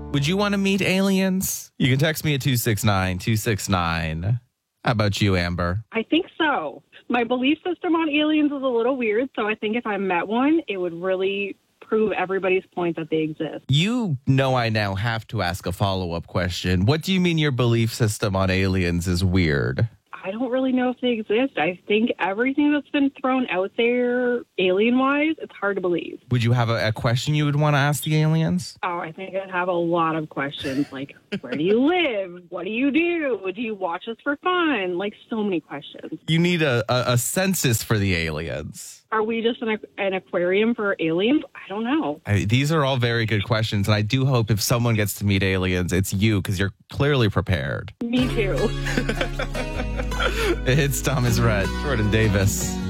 Would you want to meet aliens? You can text me at 269-269. How about you, Amber? I think so. My belief system on aliens is a little weird, so I think if I met one, it would really prove everybody's point that they exist. You know I now have to ask a follow-up question. What do you mean your belief system on aliens is weird? I don't really know if they exist. I think everything that's been thrown out there, alien-wise, it's hard to believe. Would you have a question you would want to ask the aliens? Oh, I think I'd have a lot of questions, like, where do you live? What do you do? Do you watch us for fun? Like, so many questions. You need a census for the aliens. Are we just an aquarium for aliens? I don't know. These are all very good questions, and I do hope if someone gets to meet aliens, it's you, because you're clearly prepared. Me too. It's Thomas Rhett, Jordan Davis.